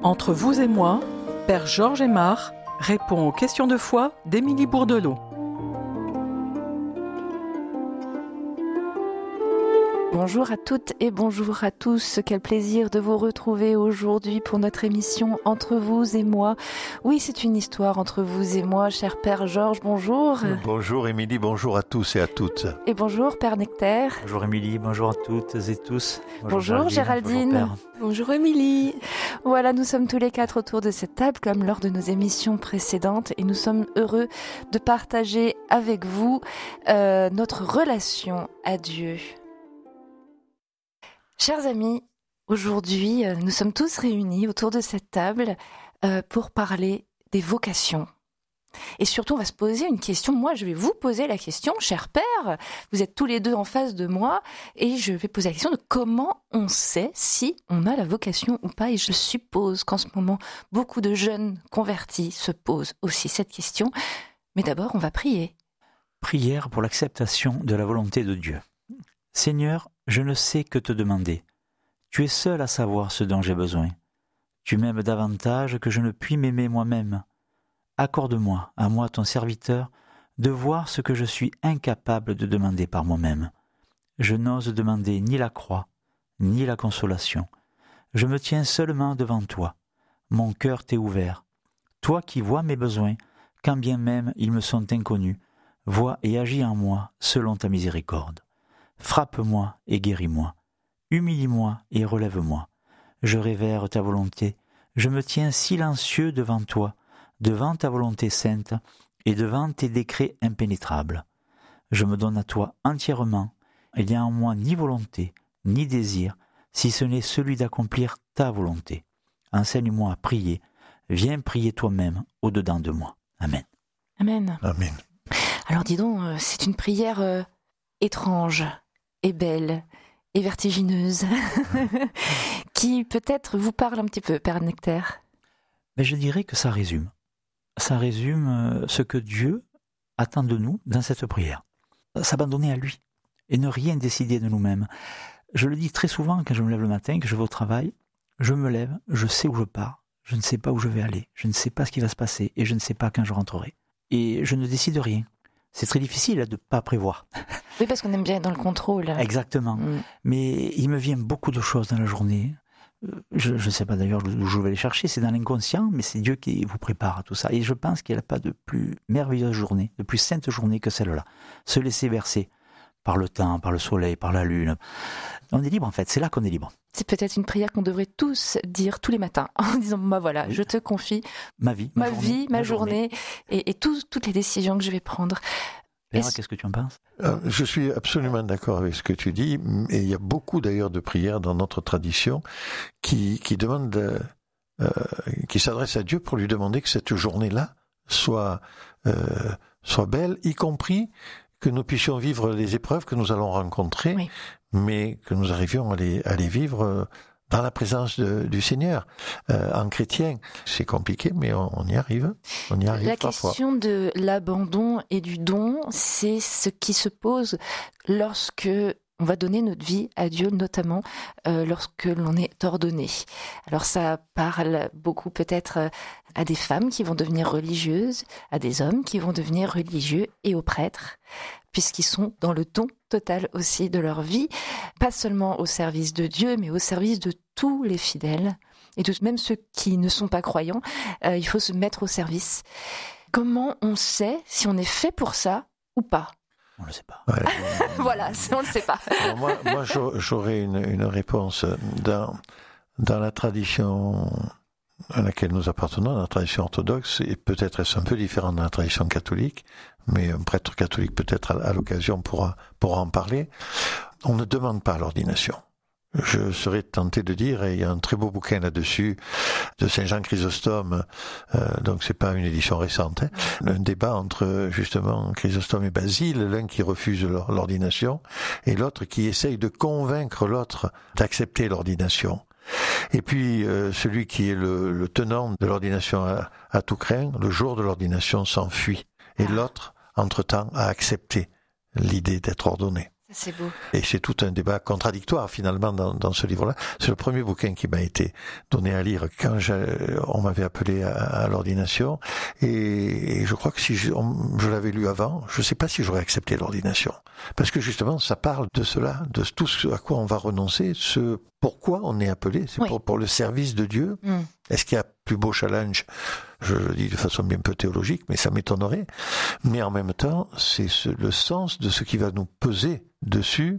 Entre vous et moi, Père Georges Aymar répond aux questions de foi d'Émilie Bourdelot. Bonjour à toutes et bonjour à tous. Quel plaisir de vous retrouver aujourd'hui pour notre émission Entre vous et moi. Oui, c'est une histoire entre vous et moi, cher Père Georges, bonjour. Bonjour Émilie, bonjour à tous et à toutes. Et bonjour Père Nectaire. Bonjour Émilie, bonjour à toutes et tous. Bonjour Géraldine. Bonjour Émilie. Voilà, nous sommes tous les quatre autour de cette table comme lors de nos émissions précédentes et nous sommes heureux de partager avec vous notre relation à Dieu. Chers amis, aujourd'hui, nous sommes tous réunis autour de cette table pour parler des vocations. Et surtout, on va se poser une question. Moi, je vais vous poser la question, cher Père. Vous êtes tous les deux en face de moi et je vais poser la question de comment on sait si on a la vocation ou pas. Et je suppose qu'en ce moment, beaucoup de jeunes convertis se posent aussi cette question. Mais d'abord, on va prier. Prière pour l'acceptation de la volonté de Dieu. Seigneur, je ne sais que te demander. Tu es seul à savoir ce dont j'ai besoin. Tu m'aimes davantage que je ne puis m'aimer moi-même. Accorde-moi, à moi ton serviteur, de voir ce que je suis incapable de demander par moi-même. Je n'ose demander ni la croix, ni la consolation. Je me tiens seulement devant toi. Mon cœur t'est ouvert. Toi qui vois mes besoins, quand bien même ils me sont inconnus, vois et agis en moi selon ta miséricorde. Frappe-moi et guéris-moi, humilie-moi et relève-moi. Je révère ta volonté, je me tiens silencieux devant toi, devant ta volonté sainte et devant tes décrets impénétrables. Je me donne à toi entièrement, il n'y a en moi ni volonté, ni désir, si ce n'est celui d'accomplir ta volonté. Enseigne-moi à prier, viens prier toi-même au-dedans de moi. Amen. Amen. Amen. Alors dis donc, c'est une prière étrange et belle et vertigineuse qui peut-être vous parle un petit peu, Père Nectaire. Mais je dirais que ça résume. Ça résume ce que Dieu attend de nous dans cette prière. S'abandonner à lui et ne rien décider de nous-mêmes. Je le dis très souvent quand je me lève le matin, que je vais au travail, je me lève, je sais où je pars, je ne sais pas où je vais aller, je ne sais pas ce qui va se passer et je ne sais pas quand je rentrerai. Et je ne décide rien. C'est très difficile de ne pas prévoir. Oui, parce qu'on aime bien être dans le contrôle. Exactement. Mais il me vient beaucoup de choses dans la journée. Je ne sais pas d'ailleurs où je vais les chercher, c'est dans l'inconscient, mais c'est Dieu qui vous prépare à tout ça. Et je pense qu'il n'y a pas de plus merveilleuse journée, de plus sainte journée que celle-là. Se laisser bercer par le temps, par le soleil, par la lune. On est libre en fait, c'est là qu'on est libre. C'est peut-être une prière qu'on devrait tous dire tous les matins, en disant, voilà, je te confie ma vie, ma journée et toutes les décisions que je vais prendre. Père, qu'est-ce que tu en penses ? Je suis absolument d'accord avec ce que tu dis, et il y a beaucoup d'ailleurs de prières dans notre tradition qui demandent, qui s'adressent à Dieu pour lui demander que cette journée-là soit belle, y compris que nous puissions vivre les épreuves que nous allons rencontrer, oui, mais que nous arrivions à les vivre dans la présence du Seigneur. En chrétien, c'est compliqué, mais on y arrive. On y arrive parfois. La question de l'abandon et du don, c'est ce qui se pose lorsque on va donner notre vie à Dieu, notamment lorsque l'on est ordonné. Alors ça parle beaucoup peut-être à des femmes qui vont devenir religieuses, à des hommes qui vont devenir religieux et aux prêtres, puisqu'ils sont dans le don total aussi de leur vie, pas seulement au service de Dieu, mais au service de tous les fidèles, et de même ceux qui ne sont pas croyants, il faut se mettre au service. Comment on sait si on est fait pour ça ou pas ? On ne le sait pas. Ouais. Voilà, on ne le sait pas. Alors moi j'aurais une réponse. Dans la tradition à laquelle nous appartenons, la tradition orthodoxe, et peut-être est-ce un peu différent de la tradition catholique, mais un prêtre catholique peut-être à l'occasion pourra en parler, on ne demande pas l'ordination. Je serais tenté de dire, et il y a un très beau bouquin là-dessus, de Saint Jean Chrysostome, donc c'est pas une édition récente, un débat entre justement Chrysostome et Basile, l'un qui refuse l'ordination, et l'autre qui essaye de convaincre l'autre d'accepter l'ordination. Et puis celui qui est le tenant de l'ordination à tout craint, le jour de l'ordination s'enfuit, et l'autre, entre-temps, a accepté l'idée d'être ordonné. Ça, c'est beau. Et c'est tout un débat contradictoire finalement dans ce livre-là. C'est le premier bouquin qui m'a été donné à lire quand on m'avait appelé à l'ordination. Et je crois que si je l'avais lu avant, je ne sais pas si j'aurais accepté l'ordination. Parce que justement, ça parle de cela, de tout ce à quoi on va renoncer, ce pourquoi on est appelé, c'est pour le service de Dieu. Est-ce qu'il y a plus beau challenge? Je le dis de façon bien peu théologique, mais ça m'étonnerait. Mais en même temps, c'est le sens de ce qui va nous peser dessus.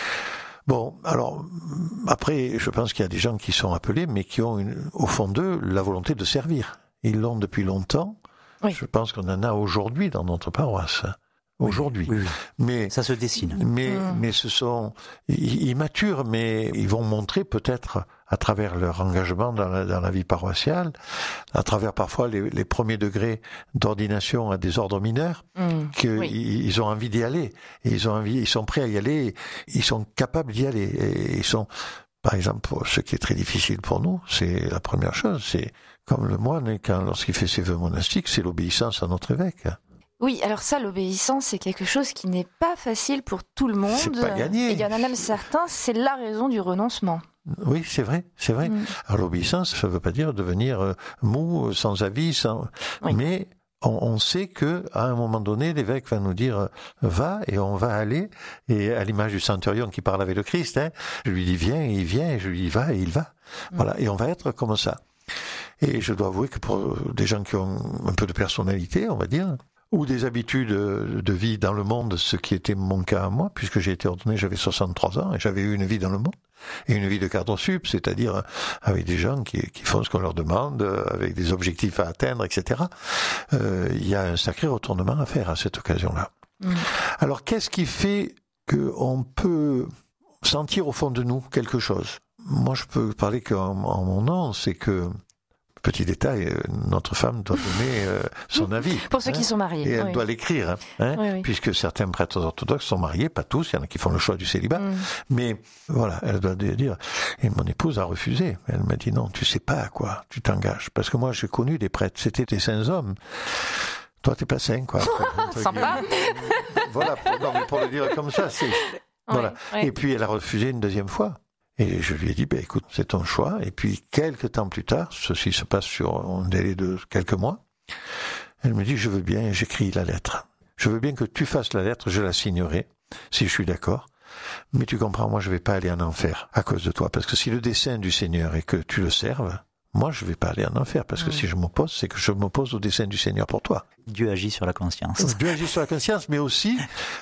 Bon, alors, après, je pense qu'il y a des gens qui sont appelés, mais qui ont, au fond d'eux, la volonté de servir. Ils l'ont depuis longtemps. Oui. Je pense qu'on en a aujourd'hui dans notre paroisse. Aujourd'hui. Oui. Mais ça se dessine. Mais ce sont immatures, mais ils vont montrer peut-être à travers leur engagement dans la vie paroissiale, à travers parfois les premiers degrés d'ordination à des ordres mineurs, qu'ils ont envie d'y aller. Et ils sont prêts à y aller, ils sont capables d'y aller. Et ils sont, par exemple, ce qui est très difficile pour nous, c'est la première chose, c'est comme le moine, lorsqu'il fait ses vœux monastiques, c'est l'obéissance à notre évêque. Oui, alors ça, l'obéissance, c'est quelque chose qui n'est pas facile pour tout le monde. C'est pas gagné. Et il y en a même certains, c'est la raison du renoncement. Oui, c'est vrai. Alors l'obéissance, ça ne veut pas dire devenir mou, sans avis, mais on sait que à un moment donné, l'évêque va nous dire va, et on va aller. Et à l'image du centurion qui parle avec le Christ, je lui dis viens, et il vient, et je lui dis va, et il va. Voilà, et on va être comme ça. Et je dois avouer que pour des gens qui ont un peu de personnalité, on va dire, ou des habitudes de vie dans le monde, ce qui était mon cas à moi, puisque j'ai été ordonné, j'avais 63 ans, et j'avais eu une vie dans le monde, et une vie de cadre sup, c'est-à-dire avec des gens qui font ce qu'on leur demande, avec des objectifs à atteindre, etc. Il y a un sacré retournement à faire à cette occasion-là. Alors, qu'est-ce qui fait qu'on peut sentir au fond de nous quelque chose? Moi, je peux parler qu'en mon nom, c'est que, petit détail, notre femme doit donner son avis. Pour ceux qui sont mariés. Et elle doit l'écrire, puisque certains prêtres orthodoxes sont mariés, pas tous, il y en a qui font le choix du célibat. Mais voilà, elle doit dire. Et mon épouse a refusé. Elle m'a dit non, tu sais pas à quoi tu t'engages. Parce que moi, j'ai connu des prêtres, c'était des saints hommes. Toi, t'es pas saint, quoi. Sympa. Voilà, pour le dire comme ça, c'est... Voilà. Et puis, elle a refusé une deuxième fois. Et je lui ai dit, écoute, c'est ton choix. Et puis, quelques temps plus tard, ceci se passe sur un délai de quelques mois, elle me dit, je veux bien, j'écris la lettre. Je veux bien que tu fasses la lettre, je la signerai, si je suis d'accord. Mais tu comprends, moi, je vais pas aller en enfer à cause de toi. Parce que si le dessein du Seigneur est que tu le serves, moi, je vais pas aller en enfer. Parce que si je m'oppose, c'est que je m'oppose au dessein du Seigneur pour toi. Dieu agit sur la conscience. Dieu agit sur la conscience, mais aussi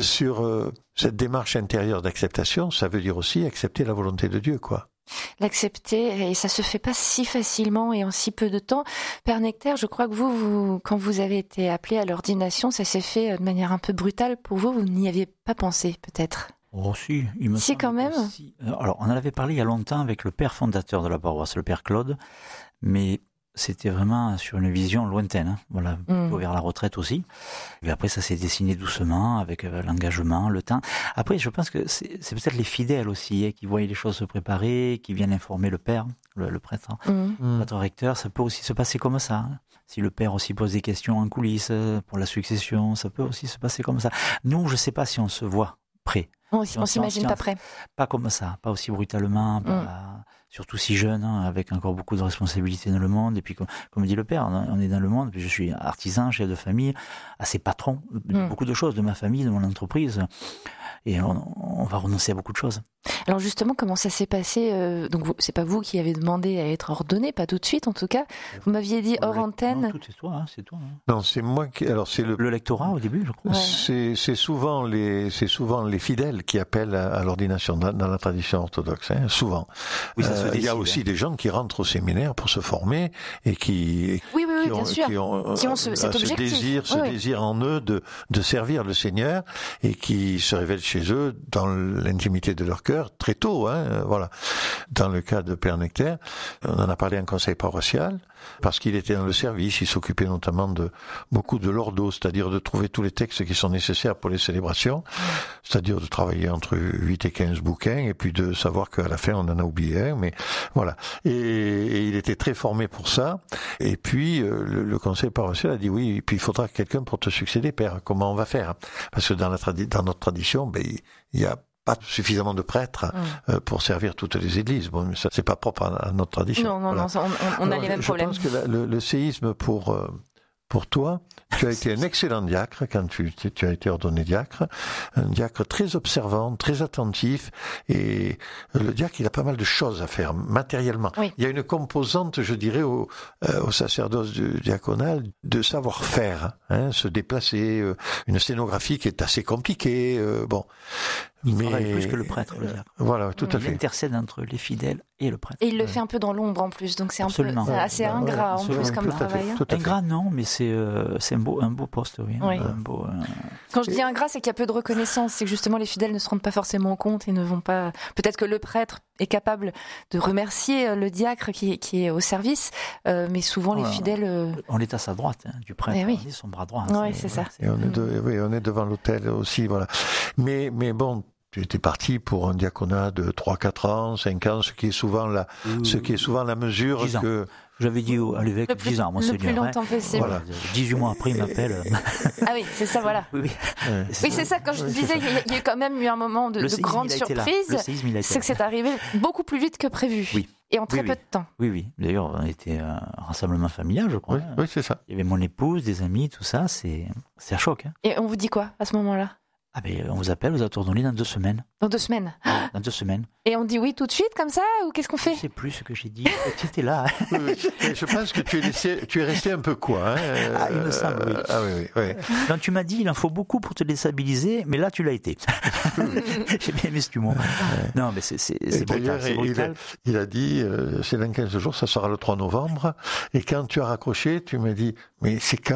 sur cette démarche intérieure d'acceptation. Ça veut dire aussi accepter la volonté de Dieu, quoi. L'accepter, et ça se fait pas si facilement et en si peu de temps. Père Nectaire, je crois que vous, quand vous avez été appelé à l'ordination, ça s'est fait de manière un peu brutale pour vous. Vous n'y aviez pas pensé, peut-être? Oh si, il me semble quand même. Si. Alors, on en avait parlé il y a longtemps avec le père fondateur de la paroisse, le père Claude, mais c'était vraiment sur une vision lointaine, voilà, plutôt vers la retraite aussi. Et après, ça s'est dessiné doucement avec l'engagement, le temps. Après, je pense que c'est peut-être les fidèles aussi qui voient les choses se préparer, qui viennent informer le père, le prêtre, notre recteur. Ça peut aussi se passer comme ça. Si le père aussi pose des questions en coulisses pour la succession, ça peut aussi se passer comme ça. Nous, je ne sais pas si on se voit prêt. On s'imagine pas prêt. Pas comme ça, pas aussi brutalement, surtout si jeune, avec encore beaucoup de responsabilités dans le monde. Et puis, comme dit le père, on est dans le monde, puis je suis artisan, chef de famille, assez patron, beaucoup de choses de ma famille, de mon entreprise. Et on va renoncer à beaucoup de choses. Alors justement, comment ça s'est passé? Donc c'est pas vous qui avez demandé à être ordonné, pas tout de suite en tout cas. Vous m'aviez dit hors antenne. Non, tout c'est toi, c'est toi. Non, c'est moi qui. Alors c'est le lectorat au début, je crois. Ouais. C'est souvent les fidèles qui appellent à l'ordination dans la tradition orthodoxe. Souvent. Oui, ça se décide, il y a aussi des gens qui rentrent au séminaire pour se former et qui ont ce désir en eux de servir le Seigneur et qui se révèlent chez eux dans l'intimité de leur cœur très tôt, voilà. Dans le cas de Père Nectaire, on en a parlé en conseil paroissial parce qu'il était dans le service, il s'occupait notamment de beaucoup de l'ordo, c'est-à-dire de trouver tous les textes qui sont nécessaires pour les célébrations, c'est-à-dire de travailler entre 8 et 15 bouquins et puis de savoir qu'à la fin on en a oublié un, mais voilà. Et il était très formé pour ça. Et puis le conseil paroissial a dit oui, et puis il faudra quelqu'un pour te succéder, Père. Comment on va faire? Parce que dans notre tradition, il y a pas suffisamment de prêtres pour servir toutes les églises. Bon, ça, c'est pas propre à notre tradition. Non, on a les mêmes problèmes. Je pense que le séisme pour toi, tu as été un excellent diacre quand tu as été ordonné diacre, un diacre très observant, très attentif, et le diacre, il a pas mal de choses à faire matériellement. Oui. Il y a une composante, je dirais, au sacerdoce diaconal de savoir-faire, se déplacer, une scénographie qui est assez compliquée, Il travaille plus que le prêtre, le diacre. Voilà, tout à fait. Il intercède entre les fidèles et le prêtre. Et il le fait un peu dans l'ombre en plus, donc c'est Absolument. c'est assez ingrat en plus comme travail. Ingrat, non, mais c'est un beau poste, oui. Oui. Quand je dis ingrat, c'est qu'il y a peu de reconnaissance, c'est que justement les fidèles ne se rendent pas forcément compte et ne vont pas. Peut-être que le prêtre est capable de remercier le diacre qui est au service, mais souvent les fidèles. On est à sa droite, du prêtre, oui. On est son bras droit. Oui, c'est ça. Et on est devant l'autel aussi, voilà. Mais bon. Tu étais parti pour un diaconat de 3-4 ans, 5 ans, ce qui est souvent la mesure 10 ans. que... J'avais dit à l'évêque 10 ans, monseigneur. Le plus longtemps possible. Voilà. 18 mois après, il m'appelle. Ah oui, c'est ça, voilà. Oui, c'est ça, quand je disais, il y a quand même eu un moment de grande surprise, c'est que c'est arrivé beaucoup plus vite que prévu. Oui. Et en très peu de temps. Oui. D'ailleurs, on était un rassemblement familial, je crois. Oui, c'est ça. Il y avait mon épouse, des amis, tout ça, c'est un choc. Et on vous dit quoi à ce moment-là ? Ah ben, on vous appelle, vous êtes ordonné dans 2 semaines. Dans 2 semaines. Dans 2 semaines. Et on dit oui tout de suite comme ça ou qu'est-ce qu'on fait ? Je sais plus ce que j'ai dit. Tu étais là. Oui. Je pense que tu es resté un peu quoi. Il me semble, oui. Ah oui. Donc tu m'as dit il en faut beaucoup pour te déstabiliser, mais là tu l'as été. J'ai bien aimé ce humour. Non, mais c'est brutal. Il a dit c'est dans 15 jours, ça sera le 3 novembre. Et quand tu as raccroché, tu m'as dit mais c'est quand ?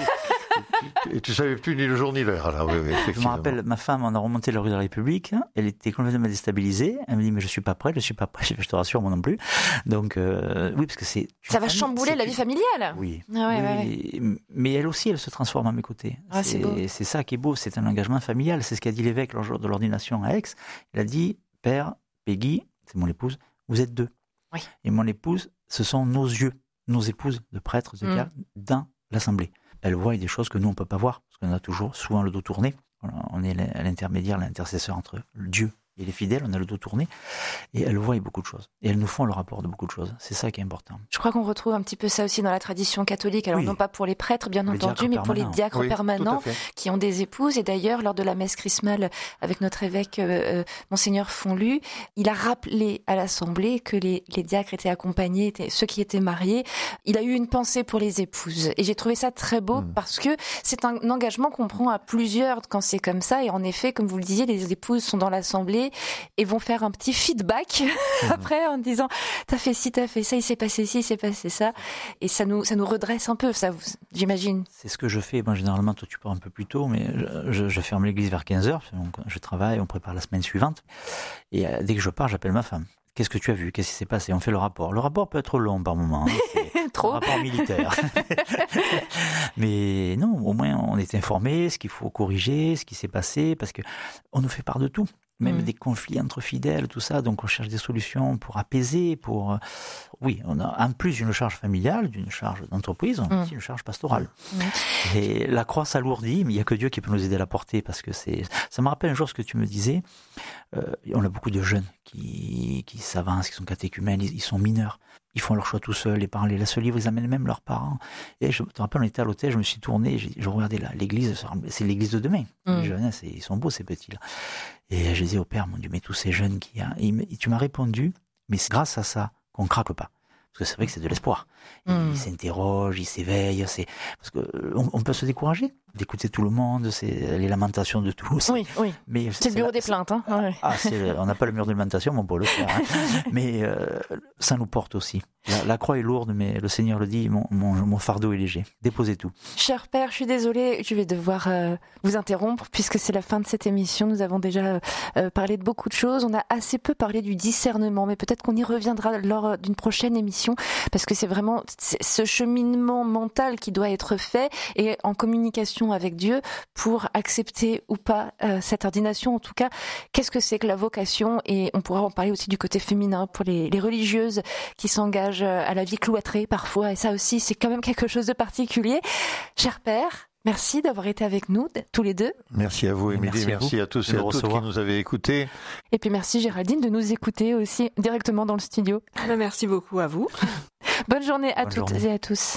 Et tu savais plus ni le jour ni l'heure. Alors, oui, je me rappelle, ma femme, on a remonté la rue de la République. Elle était complètement déstabilisée. Elle me dit, mais je suis pas prête. Je te rassure, moi non plus. Donc, oui, parce que c'est... Ça va chambouler la vie familiale. Oui. Ouais. Mais elle aussi, elle se transforme à mes côtés. C'est ça qui est beau. C'est un engagement familial. C'est ce qu'a dit l'évêque lors de l'ordination à Aix. Il a dit, Père, Peggy, c'est mon épouse, vous êtes 2. Oui. Et mon épouse, ce sont nos yeux, nos épouses de prêtres, de diacres, dans l'assemblée. Elle voit des choses que nous, on ne peut pas voir, parce qu'on a toujours souvent le dos tourné. On est l'intermédiaire, l'intercesseur entre Dieu et les fidèles, on a le dos tourné, et elles voient beaucoup de choses. Et elles nous font le rapport de beaucoup de choses. C'est ça qui est important. Je crois qu'on retrouve un petit peu ça aussi dans la tradition catholique. Alors non pas pour les prêtres, bien entendu, mais pour les diacres permanents qui ont des épouses. Et d'ailleurs, lors de la messe chrismale avec notre évêque, Monseigneur Fonlu, il a rappelé à l'Assemblée que les diacres étaient accompagnés, ceux qui étaient mariés. Il a eu une pensée pour les épouses. Et j'ai trouvé ça très beau parce que c'est un engagement qu'on prend à plusieurs quand c'est comme ça. Et en effet, comme vous le disiez, les épouses sont dans l'Assemblée et vont faire un petit feedback après en disant t'as fait ci, t'as fait ça, il s'est passé ci, il s'est passé ça, et ça nous redresse un peu, ça, j'imagine. C'est ce que je fais. Bon, généralement, toi tu pars un peu plus tôt, mais je ferme l'église vers 15h, donc je travaille, on prépare la semaine suivante, et dès que je pars, j'appelle ma femme. Qu'est-ce que tu as vu ? Qu'est-ce qui s'est passé ? On fait le rapport. Le rapport peut être long par moment. Trop. Un rapport militaire. Mais non, au moins on est informé, ce qu'il faut corriger, ce qui s'est passé, parce que on nous fait part de tout. Même des conflits entre fidèles, tout ça. Donc on cherche des solutions pour apaiser, pour... Oui, on a en plus d'une charge familiale, d'une charge d'entreprise, on a aussi une charge pastorale. Et la croix s'alourdit, mais il n'y a que Dieu qui peut nous aider à la porter, parce que c'est... Ça me rappelle un jour ce que tu me disais. On a beaucoup de jeunes qui s'avancent, qui sont catéchumènes, ils sont mineurs. Ils font leur choix tout seuls, les parents les laissent livres, ils amènent même leurs parents. Et je te rappelle, on était à l'hôtel, je me suis tourné, je regardais l'église, c'est l'église de demain. Les jeunes, ils sont beaux ces petits-là. Et je disais au Père, mon Dieu, mais tous ces jeunes et tu m'as répondu, mais c'est grâce à ça qu'on ne craque pas. Parce que c'est vrai que c'est de l'espoir. Ils s'interrogent, ils s'éveillent. Parce qu'on peut se décourager d'écouter tout le monde, c'est les lamentations de tous. Oui. Mais c'est le bureau des plaintes. Hein. On n'a pas le mur de lamentation, mais on peut le faire. Hein. Mais ça nous porte aussi. La croix est lourde, mais le Seigneur le dit, mon fardeau est léger. Déposez tout. Cher Père, je suis désolée, je vais devoir vous interrompre, puisque c'est la fin de cette émission. Nous avons déjà parlé de beaucoup de choses. On a assez peu parlé du discernement, mais peut-être qu'on y reviendra lors d'une prochaine émission, parce que c'est vraiment ce cheminement mental qui doit être fait, et en communication avec Dieu pour accepter ou pas cette ordination. En tout cas, qu'est-ce que c'est que la vocation ? Et on pourra en parler aussi du côté féminin pour les religieuses qui s'engagent à la vie cloîtrée parfois. Et ça aussi, c'est quand même quelque chose de particulier. Cher Père, Merci d'avoir été avec nous, tous les deux. Merci à vous, Émilie. Merci à tous et à toutes qui nous avez écoutés. Et puis merci, Géraldine, de nous écouter aussi directement dans le studio. Merci beaucoup à vous. Bonne journée à toutes et à tous.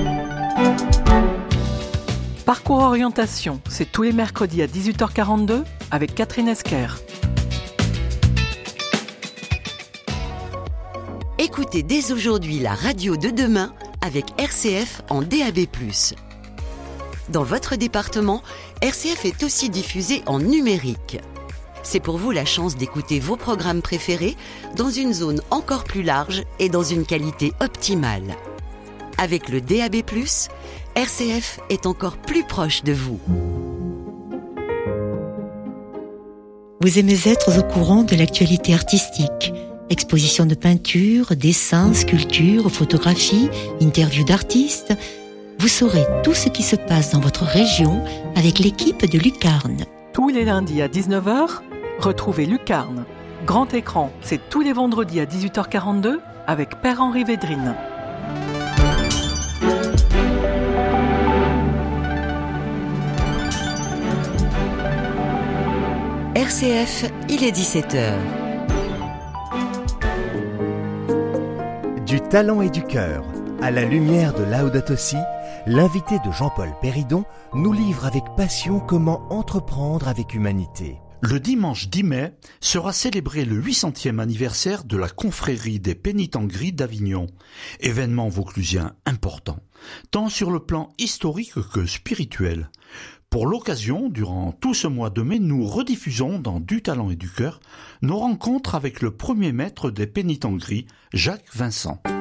Parcours Orientation, c'est tous les mercredis à 18h42 avec Catherine Esquer. Écoutez dès aujourd'hui la radio de demain avec RCF en DAB+. Dans votre département, RCF est aussi diffusé en numérique. C'est pour vous la chance d'écouter vos programmes préférés dans une zone encore plus large et dans une qualité optimale. Avec le DAB+, RCF est encore plus proche de vous. Vous aimez être au courant de l'actualité artistique. Expositions de peinture, dessins, sculptures, photographies, interviews d'artistes. Vous saurez tout ce qui se passe dans votre région avec l'équipe de Lucarne. Tous les lundis à 19h, retrouvez Lucarne. Grand écran, c'est tous les vendredis à 18h42 avec Père-Henri Védrine. RCF, il est 17h. Du talent et du cœur, à la lumière de Laudato Si, l'invité de Jean-Paul Péridon nous livre avec passion comment entreprendre avec humanité. Le dimanche 10 mai sera célébré le 800e anniversaire de la confrérie des pénitents gris d'Avignon, événement vauclusien important, tant sur le plan historique que spirituel. Pour l'occasion, durant tout ce mois de mai, nous rediffusons dans Du talent et du cœur nos rencontres avec le premier maître des pénitents gris, Jacques Vincent.